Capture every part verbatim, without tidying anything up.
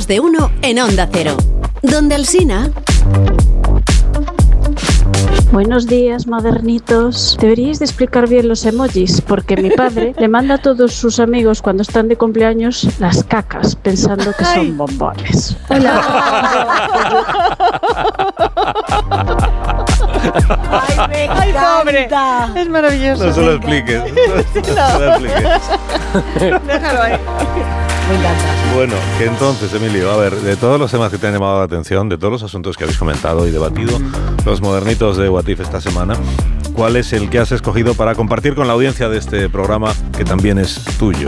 de uno en Onda Cero. Donde Alsina. Buenos días, modernitos. Deberíais de explicar bien los emojis, porque mi padre le manda a todos sus amigos cuando están de cumpleaños las cacas, pensando que son bombones. Hola. Ay, me encanta. Ay, pobre. Es maravilloso. No se lo expliques. No se lo expliques. Déjalo ahí. Me encanta. Bueno, que entonces, Emilio, a ver, de todos los temas que te han llamado la atención, de todos los asuntos que habéis comentado y debatido, los modernitos de What If esta semana, ¿cuál es el que has escogido para compartir con la audiencia de este programa que también es tuyo?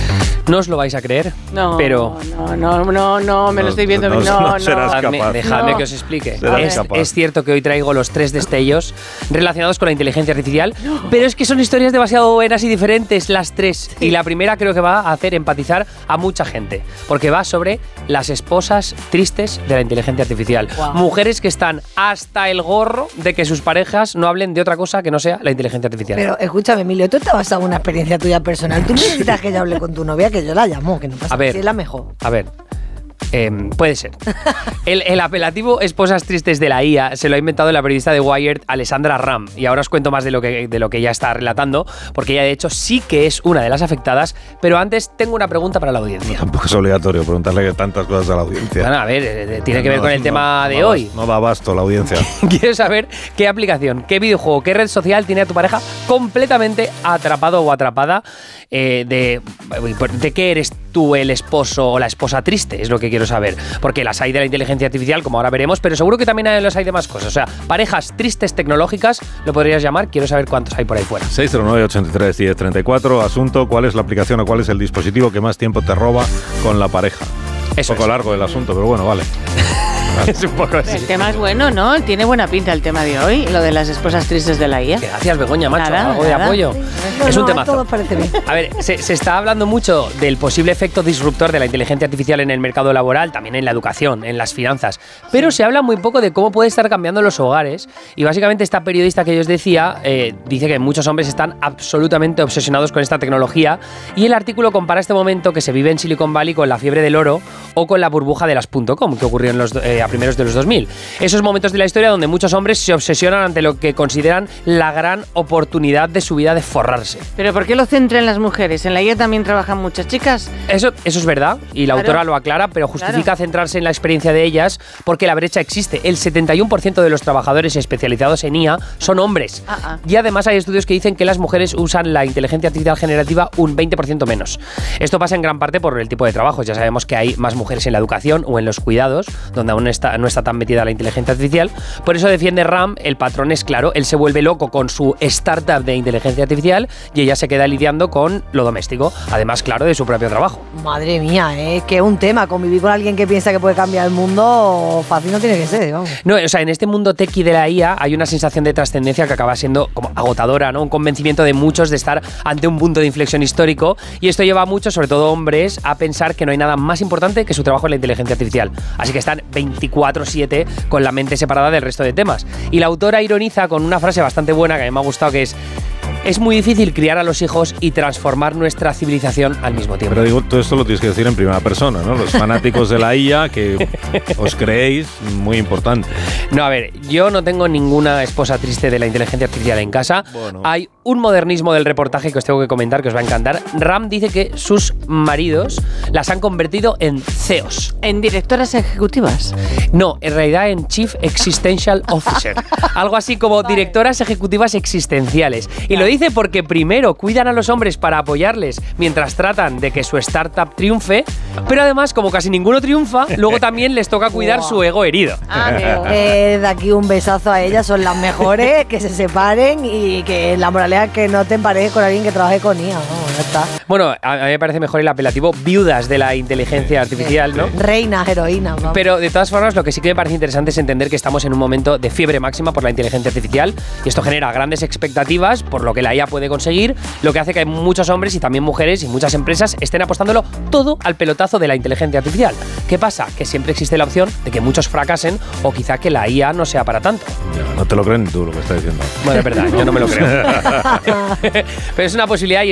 No os lo vais a creer, no, pero... No, no, no, no, me no, lo estoy viendo. No, no, no, no. serás Dejadme, capaz. dejadme no. que os explique. Es, es cierto que hoy traigo los tres destellos relacionados con la inteligencia artificial, no. pero es que son historias demasiado buenas y diferentes las tres. Sí. Y la primera creo que va a hacer empatizar a mucha gente, porque va sobre las esposas tristes de la inteligencia artificial. Wow. Mujeres que están hasta el gorro de que sus parejas no hablen de otra cosa que no sea la inteligencia artificial. Pero escúchame, Emilio, ¿tú te has basado en una experiencia tuya personal? ¿Tú necesitas que yo hable con tu novia? Que yo la llamo, que no pasa, a ver, si es la mejor. A ver, eh, puede ser. El, el apelativo esposas tristes de la I A se lo ha inventado la periodista de Wired, Alessandra Ram, y ahora os cuento más de lo que, de lo que ella está relatando, porque ella de hecho sí que es una de las afectadas, pero antes tengo una pregunta para la audiencia. Tampoco es obligatorio preguntarle tantas cosas a la audiencia. Bueno, a ver, eh, tiene no, que ver con el no, tema no, de no, hoy. No da abasto la audiencia. Quiero saber qué aplicación, qué videojuego, qué red social tiene a tu pareja completamente atrapado o atrapada eh, de, de qué eres tú el esposo o la esposa triste, es lo que quiero saber. Porque las hay de la inteligencia artificial, como ahora veremos, pero seguro que también los hay de más cosas. O sea, parejas tristes tecnológicas, lo podrías llamar. Quiero saber cuántos hay por ahí fuera. seis cero nueve, ochenta y tres, diez treinta y cuatro. Asunto, ¿cuál es la aplicación o cuál es el dispositivo que más tiempo te roba con la pareja? Eso un poco es. largo el asunto, pero bueno, vale. Es un poco así. El tema es bueno, ¿no? Tiene buena pinta el tema de hoy, lo de las esposas tristes de la I A. Gracias, Begoña, macho. Nada, algo de nada. apoyo. No, es un no, temazo. todo parece bien. A ver, se, se está hablando mucho del posible efecto disruptor de la inteligencia artificial en el mercado laboral, también en la educación, en las finanzas. Pero sí. se habla muy poco de cómo puede estar cambiando los hogares. Y básicamente esta periodista que yo os decía eh, dice que muchos hombres están absolutamente obsesionados con esta tecnología. Y el artículo compara este momento que se vive en Silicon Valley con la fiebre del oro o con la burbuja de las .com que ocurrió en los, eh, a primeros de los dos mil. Esos momentos de la historia donde muchos hombres se obsesionan ante lo que consideran la gran oportunidad de su vida de forrarse. ¿Pero por qué lo centra en las mujeres? ¿En la I A también trabajan muchas chicas? Eso, eso es verdad, y la Claro. autora lo aclara, pero justifica Claro. centrarse en la experiencia de ellas porque la brecha existe. El setenta y uno por ciento de los trabajadores especializados en I A son hombres. Ah, ah. Y además hay estudios que dicen que las mujeres usan la inteligencia artificial generativa un veinte por ciento menos. Esto pasa en gran parte por el tipo de trabajos. Ya sabemos que hay más mujeres en la educación o en los cuidados, donde aún está, no está tan metida la inteligencia artificial. Por eso defiende Ram, el patrón es claro, él se vuelve loco con su startup de inteligencia artificial y ella se queda lidiando con lo doméstico, además, claro, de su propio trabajo. Madre mía, ¿eh? Es que es un tema, convivir con alguien que piensa que puede cambiar el mundo, fácil no tiene que ser, vamos. No, o sea, en este mundo techie de la I A hay una sensación de trascendencia que acaba siendo como agotadora, ¿no? Un convencimiento de muchos de estar ante un punto de inflexión histórico, y esto lleva a muchos, sobre todo hombres, a pensar que no hay nada más importante que su trabajo en la inteligencia artificial. Así que están veinticuatro siete con la mente separada del resto de temas. Y la autora ironiza con una frase bastante buena que a mí me ha gustado, que es: es muy difícil criar a los hijos y transformar nuestra civilización al mismo tiempo. Pero digo, todo esto lo tienes que decir en primera persona, ¿no? Los fanáticos de la I A, que os creéis, muy importante. No, a ver, yo no tengo ninguna esposa triste de la inteligencia artificial en casa. Bueno. Hay un modernismo del reportaje que os tengo que comentar, que os va a encantar. Ram dice que sus maridos las han convertido en C E Os. ¿En directoras ejecutivas? No, en realidad en Chief Existential Officer. Algo así como vale. directoras ejecutivas existenciales. Y lo dice porque primero cuidan a los hombres para apoyarles mientras tratan de que su startup triunfe, pero además, como casi ninguno triunfa, luego también les toca cuidar wow. su ego herido. Ah, eh, de aquí un besazo a ellas, son las mejores, que se separen y que la moraleja es que no te emparejes con alguien que trabaje con I A, ¿no? Ya está. Bueno, a mí me parece mejor el apelativo viudas de la inteligencia artificial, ¿no? Reinas, heroínas, vamos. Pero de todas formas, lo que sí que me parece interesante es entender que estamos en un momento de fiebre máxima por la inteligencia artificial, y esto genera grandes expectativas por lo que la I A puede conseguir, lo que hace que muchos hombres y también mujeres y muchas empresas estén apostándolo todo al pelotazo de la inteligencia artificial. ¿Qué pasa? Que siempre existe la opción de que muchos fracasen o quizá que la I A no sea para tanto. Ya, no te lo creen tú lo que estás diciendo. Bueno, es verdad, yo no me lo creo. Pero es una posibilidad, y este reportaje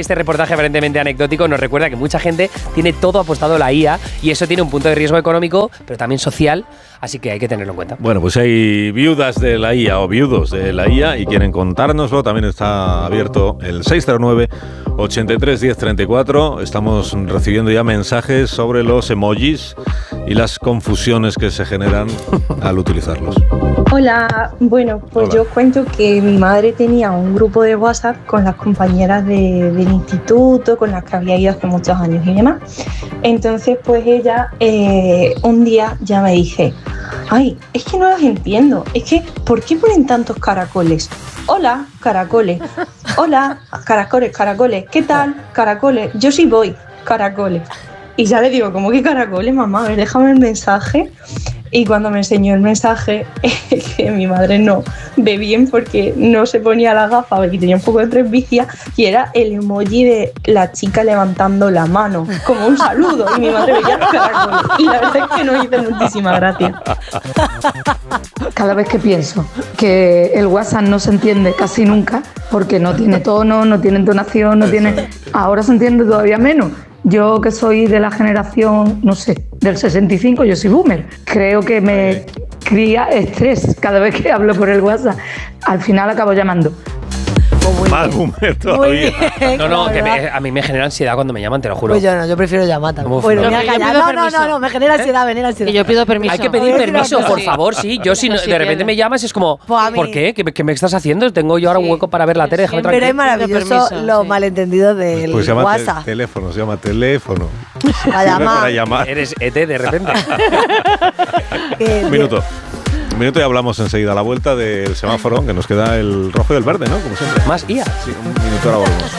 mensaje aparentemente anecdótico nos recuerda que mucha gente tiene todo apostado a la I A y eso tiene un punto de riesgo económico, pero también social, así que hay que tenerlo en cuenta. Bueno, pues hay viudas de la I A o viudos de la I A y quieren contárnoslo. También está abierto el seis cero nueve, ochenta y tres, diez, treinta y cuatro. Estamos recibiendo ya mensajes sobre los emojis y las confusiones que se generan al utilizarlos. Hola, bueno, pues Hola. yo cuento que mi madre tenía un grupo de WhatsApp con las compañeras de, del instituto, con las que había ido hace muchos años y demás. Entonces, pues ella eh, un día ya me dice, ay, es que no las entiendo, es que, ¿por qué ponen tantos caracoles? Hola, caracoles. Hola, caracoles, caracoles. ¿Qué tal, caracoles? Yo sí voy, caracoles. Y ya le digo, ¿cómo que caracoles, mamá? A ver, déjame el mensaje. Y cuando me enseñó el mensaje, que mi madre no ve bien porque no se ponía la gafa porque tenía un poco de presbicia, y era el emoji de la chica levantando la mano, como un saludo, y mi madre veía caracoles. Y la verdad es que nos hizo muchísima gracia. Cada vez que pienso que el WhatsApp no se entiende casi nunca, porque no tiene tono, no tiene entonación, no tiene... Ahora se entiende todavía menos. Yo que soy de la generación, no sé, del sesenta y cinco, yo soy boomer. Creo que me cría estrés cada vez que hablo por el WhatsApp. Al final acabo llamando. Más boomer todavía. Bien, No, no, la que verdad. me- a mí me genera ansiedad cuando me llaman, te lo juro. Pues yo no, yo prefiero llamar también. Uf, Bueno, no. mira, Yo calla. pido No, no, permiso. no, no, me genera ansiedad, me genera ansiedad. Y yo pido permiso. Hay que pedir Voy a decir permiso, una por cosa. favor, sí. Yo si no- Sí, de repente pierde. me llamas es como, Pues a mí- ¿por qué? ¿Qué, qué me estás haciendo? Tengo yo ahora un Sí. hueco para ver la tele, déjame Siempre Pero es tranquilo. maravilloso permiso, los sí. malentendidos del Pues llama te- WhatsApp. teléfono, se llama teléfono. Para Sirve llamar. para llamar. Eres E T de repente. Que- Un minuto. Un minuto y hablamos enseguida a la vuelta del semáforo, que nos queda el rojo y el verde, ¿no? Como siempre. Más I A. Sí, un minuto, ahora volvemos.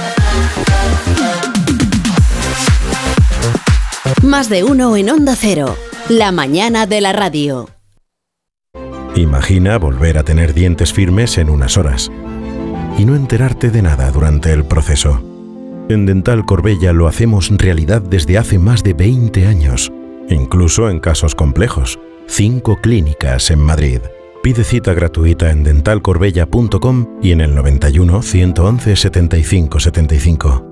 Más de uno en Onda Cero. La mañana de la radio. Imagina volver a tener dientes firmes en unas horas y no enterarte de nada durante el proceso. En Dental Corbella lo hacemos realidad desde hace más de veinte años, incluso en casos complejos. Cinco clínicas en Madrid. Pide cita gratuita en dental corbella punto com y en el noventa y uno, ciento once, setenta y cinco setenta y cinco.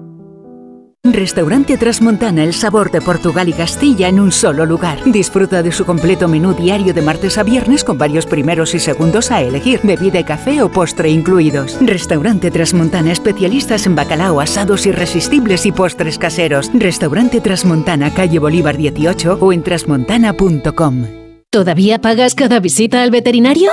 Restaurante Trasmontana, el sabor de Portugal y Castilla en un solo lugar. Disfruta de su completo menú diario de martes a viernes con varios primeros y segundos a elegir, bebida y café o postre incluidos. Restaurante Trasmontana, especialistas en bacalao, asados irresistibles y postres caseros. Restaurante Trasmontana, calle Bolívar dieciocho o en trasmontana punto com. ¿Todavía pagas cada visita al veterinario?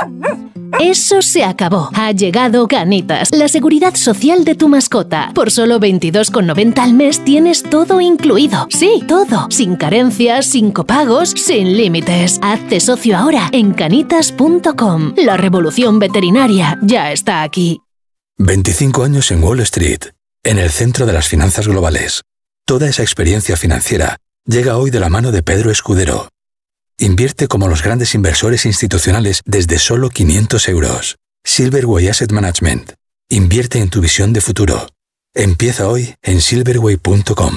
Eso se acabó. Ha llegado Canitas, la seguridad social de tu mascota. Por solo veintidós con noventa al mes tienes todo incluido. Sí, todo. Sin carencias, sin copagos, sin límites. Hazte socio ahora en canitas punto com. La revolución veterinaria ya está aquí. veinticinco años en Wall Street, en el centro de las finanzas globales. Toda esa experiencia financiera llega hoy de la mano de Pedro Escudero. Invierte como los grandes inversores institucionales desde solo quinientos euros. Silverway Asset Management. Invierte en tu visión de futuro. Empieza hoy en silverway punto com.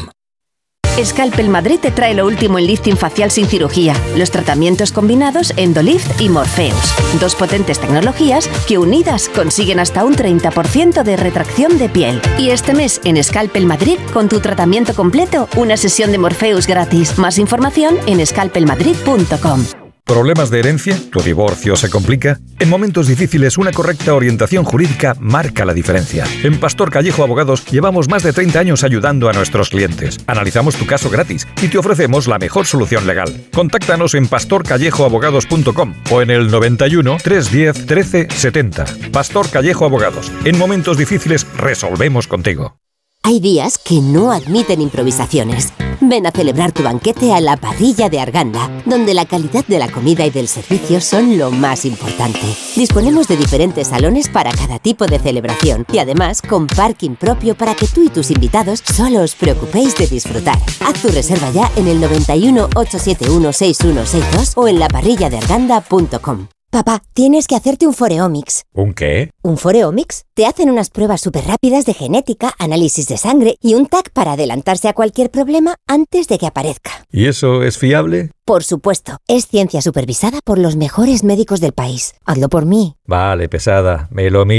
Scalpel Madrid te trae lo último en lifting facial sin cirugía, los tratamientos combinados Endolift y Morpheus. Dos potentes tecnologías que unidas consiguen hasta un treinta por ciento de retracción de piel. Y este mes en Scalpel Madrid, con tu tratamiento completo, una sesión de Morpheus gratis. Más información en scalpel madrid punto com. ¿Problemas de herencia? ¿Tu divorcio se complica? En momentos difíciles, una correcta orientación jurídica marca la diferencia. En Pastor Callejo Abogados llevamos más de treinta años ayudando a nuestros clientes. Analizamos tu caso gratis y te ofrecemos la mejor solución legal. Contáctanos en pastor callejo abogados punto com o en el noventa y uno, trescientos diez, trece setenta. Pastor Callejo Abogados. En momentos difíciles resolvemos contigo. Hay días que no admiten improvisaciones. Ven a celebrar tu banquete a la Parrilla de Arganda, donde la calidad de la comida y del servicio son lo más importante. Disponemos de diferentes salones para cada tipo de celebración y además con parking propio para que tú y tus invitados solo os preocupéis de disfrutar. Haz tu reserva ya en el noventa y uno, ochocientos setenta y uno, sesenta y uno sesenta y dos o en la parrilla de arganda punto com. Papá, tienes que hacerte un Foreomics. ¿Un qué? ¿Un Foreomics? Te hacen unas pruebas súper rápidas de genética, análisis de sangre y un tag para adelantarse a cualquier problema antes de que aparezca. ¿Y eso es fiable? Por supuesto, es ciencia supervisada por los mejores médicos del país. Hazlo por mí. Vale, pesada, me lo miro.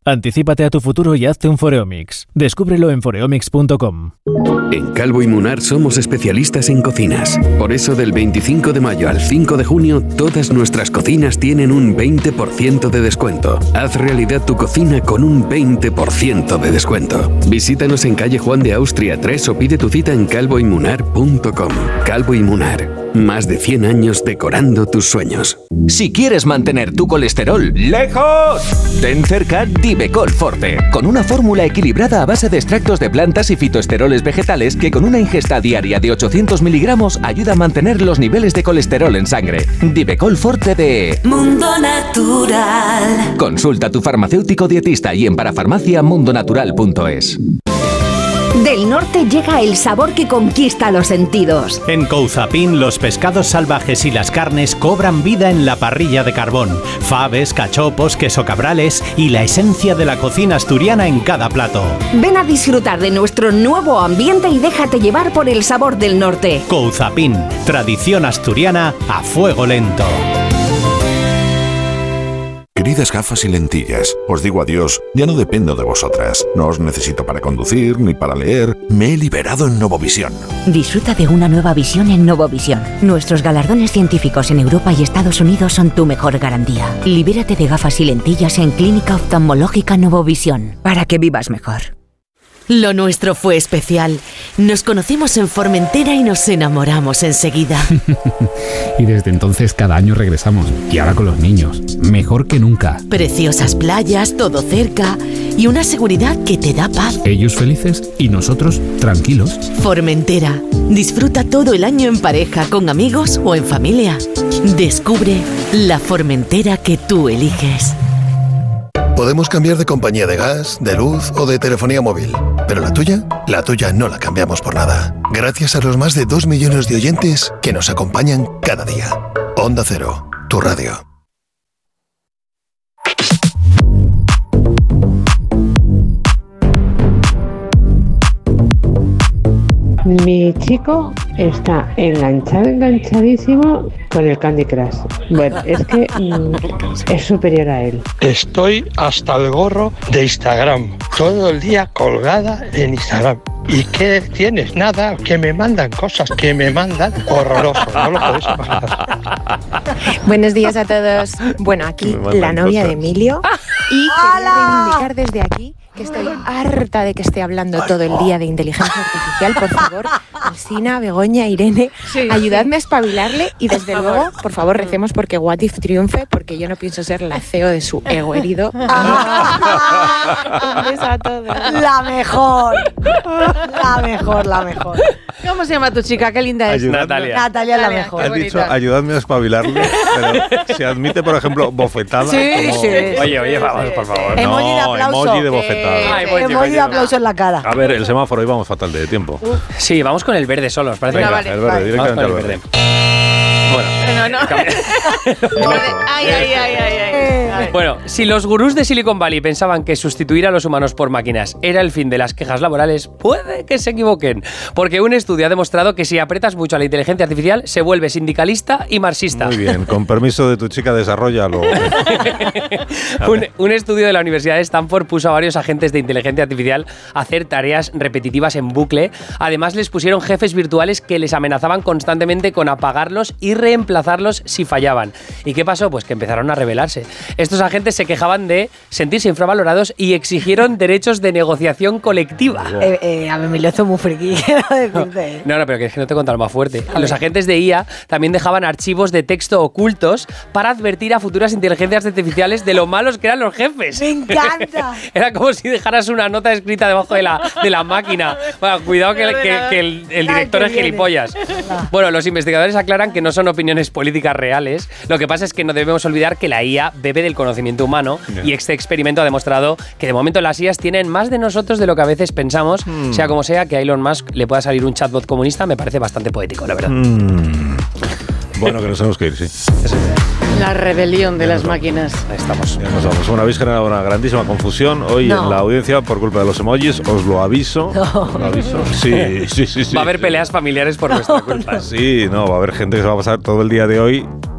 Anticípate a tu futuro y hazte un Foreomix. Descúbrelo en foreomix punto com. En Calvo y Munar somos especialistas en cocinas. Por eso del veinticinco de mayo al cinco de junio, todas nuestras cocinas tienen un veinte por ciento de descuento. Haz realidad tu cocina con un veinte por ciento de descuento. Visítanos en calle Juan de Austria tres o pide tu cita en calvo y munar punto com. Calvo y Munar. Más de cien años decorando tus sueños. Si quieres mantener tu colesterol lejos, ten cerca Divecol Forte, con una fórmula equilibrada a base de extractos de plantas y fitoesteroles vegetales que con una ingesta diaria de ochocientos miligramos ayuda a mantener los niveles de colesterol en sangre. Divecol Forte de Mundo Natural. Consulta a tu farmacéutico dietista y en parafarmacia mundo natural punto es. Del norte llega el sabor que conquista los sentidos. En Couzapin, los pescados salvajes y las carnes cobran vida en la parrilla de carbón. Faves, cachopos, queso cabrales y la esencia de la cocina asturiana en cada plato. Ven a disfrutar de nuestro nuevo ambiente y déjate llevar por el sabor del norte. Couzapin, tradición asturiana a fuego lento. Queridas gafas y lentillas, os digo adiós, ya no dependo de vosotras. No os necesito para conducir ni para leer. Me he liberado en Novovisión. Disfruta de una nueva visión en Novovisión. Nuestros galardones científicos en Europa y Estados Unidos son tu mejor garantía. Libérate de gafas y lentillas en Clínica Oftalmológica Novovisión, para que vivas mejor. Lo nuestro fue especial. Nos conocimos en Formentera y nos enamoramos enseguida. Y desde entonces cada año regresamos. Y ahora con los niños. Mejor que nunca. Preciosas playas, todo cerca y una seguridad que te da paz. Ellos felices y nosotros tranquilos. Formentera. Disfruta todo el año en pareja, con amigos o en familia. Descubre la Formentera que tú eliges. Podemos cambiar de compañía de gas, de luz o de telefonía móvil, pero la tuya, la tuya no la cambiamos por nada. Gracias a los más de dos millones de oyentes que nos acompañan cada día. Onda Cero, tu radio. Mi chico está enganchado, enganchadísimo con el Candy Crush. Bueno, es que mm, es superior a él. Estoy hasta el gorro de Instagram, todo el día colgada en Instagram. ¿Y qué tienes? Nada, que me mandan cosas, que me mandan horroroso, no lo podéis imaginar. Buenos días a todos. Bueno, aquí la novia cosas. de Emilio y quería reivindicar desde aquí que estoy harta de que esté hablando todo el día de inteligencia artificial. Por favor, Alsina, Begoña, Irene, sí, ayudadme sí. a espabilarle y desde por luego, por favor, recemos porque What If triunfe, porque yo no pienso ser la C E O de su ego herido. Un beso a todos. La mejor, la mejor, la mejor. ¿Cómo se llama tu chica? Qué linda es. Ayudadme. Natalia. Natalia es la mejor. Has dicho, ayudadme a espabilarle, pero se admite, por ejemplo, bofetada. Sí, como... sí. Oye, oye, vamos, por favor. No, Emoji de aplauso. emoji de bofetada. Ay, emoji, emoji de aplauso en la cara. A ver, el semáforo, íbamos fatal de tiempo. Uf. Sí, vamos con el verde solo, ¿os parece? Venga, no, vale, el verde, vale. directamente al verde. verde. Bueno, no, no. ay, ay, ay, ay, ay. Bueno, si los gurús de Silicon Valley pensaban que sustituir a los humanos por máquinas era el fin de las quejas laborales, puede que se equivoquen. Porque un estudio ha demostrado que si apretas mucho a la inteligencia artificial, se vuelve sindicalista y marxista. Muy bien, con permiso de tu chica, desarrollalo. un, un estudio de la Universidad de Stanford puso a varios agentes de inteligencia artificial a hacer tareas repetitivas en bucle. Además, les pusieron jefes virtuales que les amenazaban constantemente con apagarlos y reemplazarlos si fallaban. ¿Y qué pasó? Pues que empezaron a rebelarse. Estos agentes se quejaban de sentirse infravalorados y exigieron derechos de negociación colectiva. Eh, eh, a mí me lo hizo muy friki. No, no, pero que es que no te he contado más fuerte. Los agentes de I A también dejaban archivos de texto ocultos para advertir a futuras inteligencias artificiales de lo malos que eran los jefes. ¡Me encanta! Era como si dejaras una nota escrita debajo de la, de la máquina. Bueno, cuidado que, que, que el, el director es gilipollas. Bueno, los investigadores aclaran que no son opiniones políticas reales. Lo que pasa es que no debemos olvidar que la I A bebe del conocimiento humano yeah. y este experimento ha demostrado que de momento las I As tienen más de nosotros de lo que a veces pensamos. Mm. Sea como sea, que a Elon Musk le pueda salir un chatbot comunista me parece bastante poético, la verdad. Mm. Bueno, que nos tenemos que ir, sí. Eso. La rebelión de ya las máquinas. Ahí estamos. Ya nos vamos. Bueno, habéis generado una grandísima confusión hoy no. en la audiencia por culpa de los emojis. Os lo aviso. No. Os lo aviso. Sí, sí, sí, sí. Va a haber peleas familiares por vuestra culpa. Sí, no, va a haber gente que se va a pasar todo el día de hoy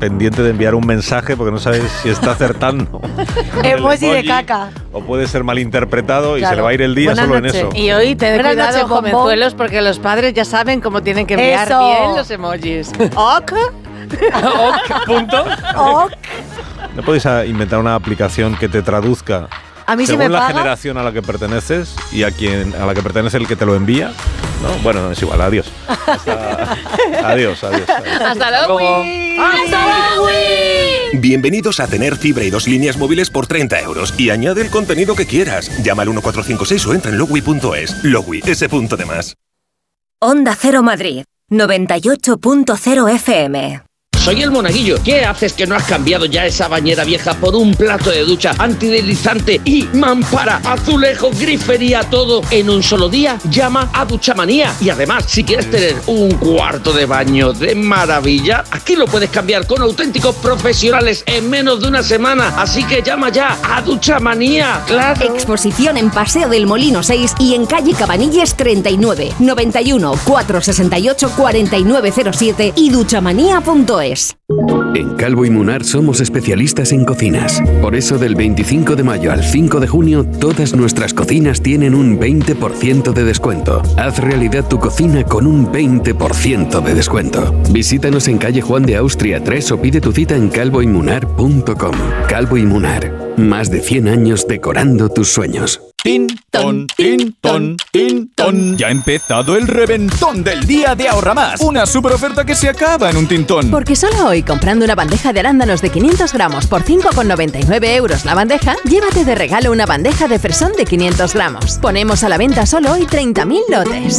pendiente de enviar un mensaje porque no sabes si está acertando. Emoji de caca. O puede ser malinterpretado y Claro. se le va a ir el día Buenas solo noches. en eso. Y hoy ten Buenas cuidado, noches, bombón. jovenzuelos, porque los padres ya saben cómo tienen que enviar Eso. bien los emojis. ¿Ok? Ok, punto. Ok. ¿No podéis ah, inventar una aplicación que te traduzca A mí si según me la paga. generación a la que perteneces y a quien a la que pertenece el que te lo envía? ¿No? Bueno, no es igual. Adiós. Hasta- adiós, adiós, adiós. Hasta luego. ¡Hasta luego! Bienvenidos a tener fibra y dos líneas móviles por treinta euros y añade el contenido que quieras. Llama al uno cuatro cinco seis o entra en logui punto es. Logui, ese punto de más. Onda Cero Madrid, noventa y ocho punto cero F M. Soy el Monaguillo. ¿Qué haces que no has cambiado ya esa bañera vieja por un plato de ducha antideslizante y mampara, azulejos, grifería, todo en un solo día? Llama a Duchamanía. Y además, si quieres tener un cuarto de baño de maravilla, aquí lo puedes cambiar con auténticos profesionales en menos de una semana. Así que llama ya a Duchamanía. ¡Claro! Exposición en Paseo del Molino seis y en calle Cabanilles treinta y nueve, noventa y uno, cuatrocientos sesenta y ocho, cuarenta y nueve cero siete y duchamanía punto es. En Calvo y Munar somos especialistas en cocinas. Por eso del veinticinco de mayo al cinco de junio, todas nuestras cocinas tienen un veinte por ciento de descuento. Haz realidad tu cocina con un veinte por ciento de descuento. Visítanos en calle Juan de Austria tres o pide tu cita en calvo y munar punto com. Calvo y Munar, más de cien años decorando tus sueños. Tin, ton, tin, ton, tin, ton. Ya ha empezado el reventón del día de Ahorra Más. Una super oferta que se acaba en un tintón. Porque solo hoy, comprando una bandeja de arándanos de quinientos gramos por cinco con noventa y nueve euros la bandeja, llévate de regalo una bandeja de fresón de quinientos gramos. Ponemos a la venta solo hoy treinta mil lotes.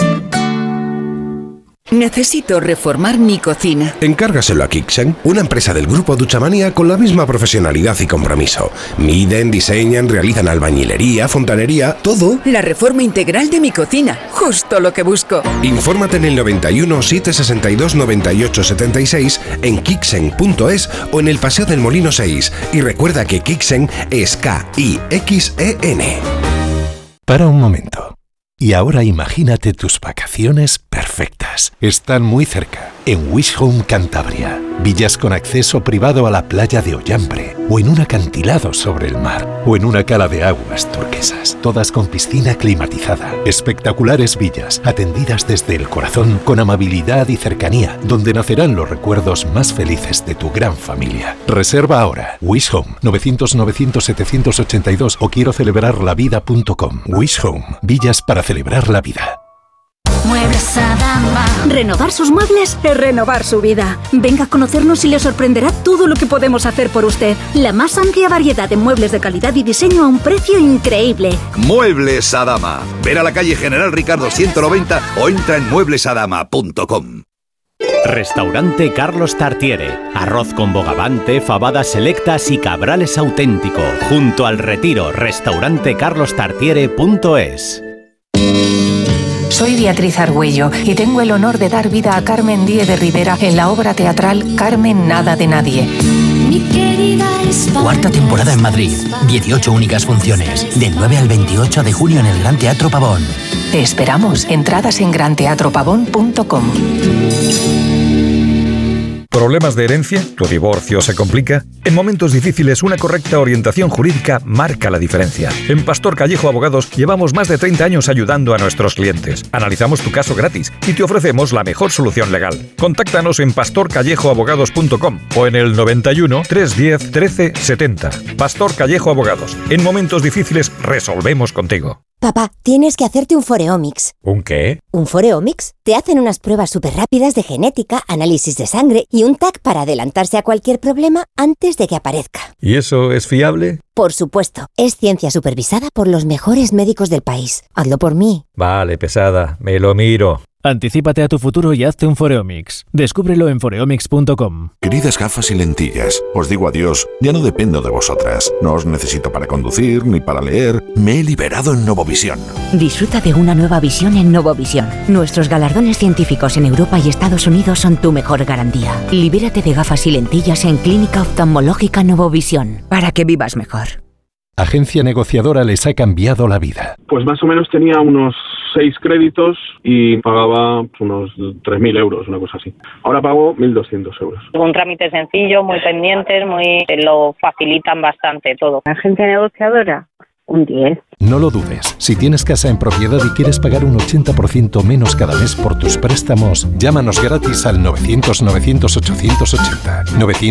Necesito reformar mi cocina. Encárgaselo a Kixen, una empresa del grupo Duchamanía con la misma profesionalidad y compromiso. Miden, diseñan, realizan albañilería, fontanería, todo. La reforma integral de mi cocina, justo lo que busco. Infórmate en el noventa y uno, setecientos sesenta y dos, noventa y ocho setenta y seis, en kixen punto es o en el Paseo del Molino seis. Y recuerda que Kixen es K I X E N. Para un momento. Y ahora imagínate tus vacaciones perfectas. Están muy cerca, en Wish Home Cantabria. Villas con acceso privado a la playa de Ollambre, o en un acantilado sobre el mar, o en una cala de aguas turquesas, todas con piscina climatizada. Espectaculares villas, atendidas desde el corazón, con amabilidad y cercanía, donde nacerán los recuerdos más felices de tu gran familia. Reserva ahora. Wish Home, novecientos, novecientos, setecientos ochenta y dos o quiero celebrar la vida punto com. Wish Home, villas para celebrar la vida. Muebles Adama. Renovar sus muebles es renovar su vida. Venga a conocernos y le sorprenderá todo lo que podemos hacer por usted. La más amplia variedad de muebles de calidad y diseño a un precio increíble. Muebles Adama. Ven a la calle General Ricardo ciento noventa o entra en muebles adama punto com. Restaurante Carlos Tartiere. Arroz con bogavante, fabadas selectas y cabrales auténtico. Junto al Retiro. Restaurante carlos tartiere punto es. Soy Beatriz Argüello y tengo el honor de dar vida a Carmen Díez de Rivera en la obra teatral Carmen Nada de Nadie. Cuarta temporada en Madrid. dieciocho únicas funciones. Del nueve al veintiocho de junio en el Gran Teatro Pavón. Te esperamos. Entradas en gran teatro pavón punto com. ¿Problemas de herencia? ¿Tu divorcio se complica? En momentos difíciles, una correcta orientación jurídica marca la diferencia. En Pastor Callejo Abogados llevamos más de treinta años ayudando a nuestros clientes. Analizamos tu caso gratis y te ofrecemos la mejor solución legal. Contáctanos en pastor callejo abogados punto com o en el noventa y uno, trescientos diez, trece setenta. Pastor Callejo Abogados. En momentos difíciles resolvemos contigo. Papá, tienes que hacerte un Foreomics. ¿Un qué? ¿Un Foreomics? Te hacen unas pruebas súper rápidas de genética, análisis de sangre y un tag para adelantarse a cualquier problema antes de que aparezca. ¿Y eso es fiable? Por supuesto, es ciencia supervisada por los mejores médicos del país. Hazlo por mí. Vale, pesada, me lo miro. Anticípate a tu futuro y hazte un Foreomics. Descúbrelo en foreomics punto com. Queridas gafas y lentillas, os digo adiós, ya no dependo de vosotras. No os necesito para conducir ni para leer. Me he liberado en Novovisión. Disfruta de una nueva visión en Novovisión. Nuestros galardones científicos en Europa y Estados Unidos son tu mejor garantía. Libérate de gafas y lentillas en Clínica Oftalmológica Novovisión, para que vivas mejor. Agencia negociadora les ha cambiado la vida. Pues más o menos tenía unos seis créditos y pagaba unos tres mil euros, una cosa así. Ahora pago mil doscientos euros. Un trámite sencillo, muy pendientes, muy lo facilitan bastante todo. Agencia negociadora, un diez. No lo dudes. Si tienes casa en propiedad y quieres pagar un ochenta por ciento menos cada mes por tus préstamos, llámanos gratis al novecientos, novecientos, ochocientos ochenta. novecientos